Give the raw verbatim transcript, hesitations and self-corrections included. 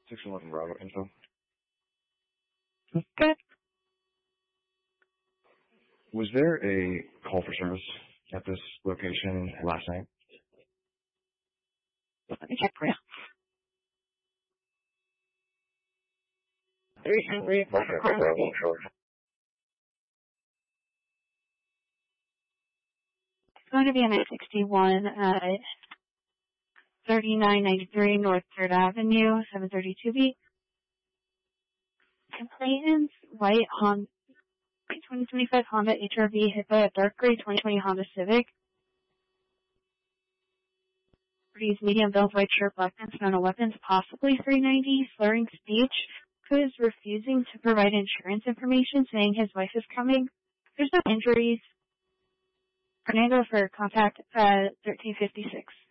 six eleven Bravo info. Good. Was there a call for service at this location last night? Let me check for you. three hundred It's going to be on I sixty-one at thirty-nine ninety-three North third Avenue, seven thirty-two B. Complainants, white Honda, twenty twenty-five Honda H R V hit by a dark gray twenty twenty Honda Civic. Pretty's medium build, white shirt, black pants, amount of weapons, possibly three ninety, slurring speech. Who is refusing to provide insurance information, saying his wife is coming. There's no injuries. Fernando for contact uh, thirteen fifty-six.